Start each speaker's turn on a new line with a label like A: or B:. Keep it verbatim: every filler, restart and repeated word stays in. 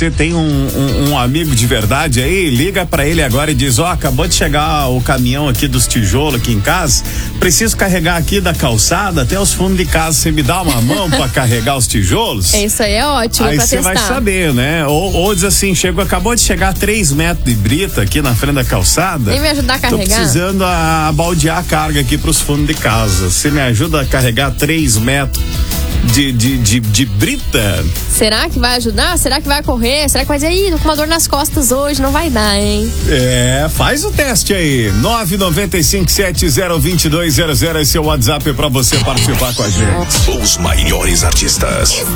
A: você tem um, um, um amigo de verdade aí, liga pra ele agora e diz, ó, oh, acabou de chegar o caminhão aqui dos tijolos aqui em casa, preciso carregar aqui da calçada até os fundos de casa, você me dá uma mão pra carregar os tijolos?
B: Isso aí é ótimo.
A: Aí você vai saber, né? Ou, ou diz assim, chegou, acabou de chegar a três metros de brita aqui na frente da calçada.
B: Vem me ajudar a carregar?
A: Tô precisando a, a baldear a carga aqui pros fundos de casa. Você me ajuda a carregar três metros de, de, de, de brita?
B: Será que vai ajudar? Será que vai correr? Será que vai dizer, ih, tô com uma dor nas costas hoje, não vai dar, hein?
A: É, faz o teste aí. nove nove cinco sete zero dois dois zero zero, esse é o WhatsApp pra você participar com a gente.
C: Os maiores artistas.